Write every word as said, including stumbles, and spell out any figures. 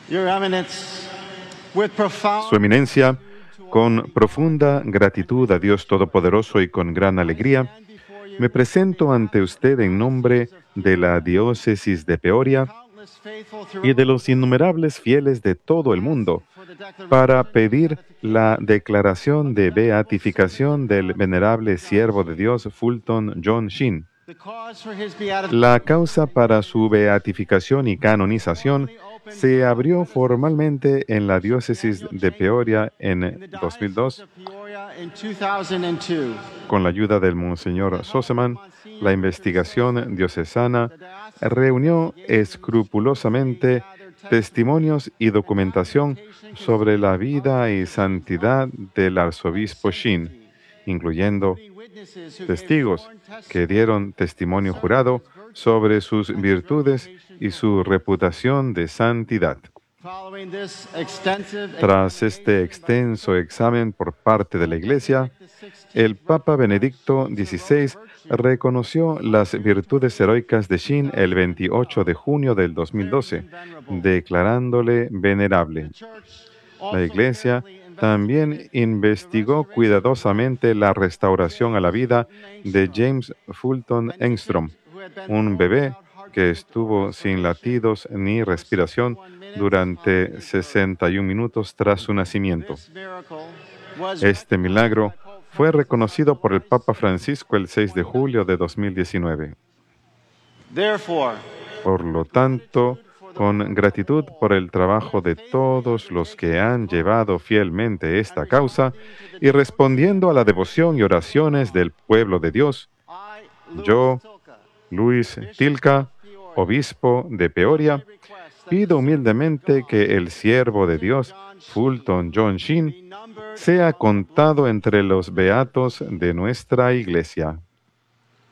Your Eminence, with profound Su Eminencia, con profunda gratitud a Dios Todopoderoso y con gran alegría, me presento ante usted en nombre de la diócesis de Peoria countless faithful y de throughout los innumerables fieles de todo el mundo para pedir la declaración de beatificación del venerable siervo de Dios Fulton John Sheen. the cause for his beatification. La causa para su beatificación y canonización se abrió formalmente en la diócesis de Peoria en dos mil dos In two thousand two. con la ayuda del Monseñor Sossaman. La investigación diocesana reunió escrupulosamente testimonios y documentación sobre la vida y santidad del arzobispo Sheen, incluyendo testigos que dieron testimonio jurado sobre sus virtudes y su reputación de santidad. Following this extensive Tras este extenso examen por parte de la Iglesia, el Papa Benedicto dieciséis reconoció las virtudes heroicas de Sheen el veintiocho de junio del dos mil doce, declarándole venerable. La Iglesia también investigó cuidadosamente la restauración a la vida de James Fulton Engstrom, un bebé que estuvo sin latidos ni respiración durante sesenta y un minutos tras su nacimiento. Este milagro fue reconocido por el Papa Francisco el seis de julio de dos mil diecinueve. Therefore, Por lo tanto, con gratitud por el trabajo de todos los que han llevado fielmente esta causa y respondiendo a la devoción y oraciones del pueblo de Dios, I, yo, Luis Tilca, obispo de Peoria, pido humildemente que el siervo de Dios, Fulton John Sheen, sea contado entre los beatos de nuestra Iglesia.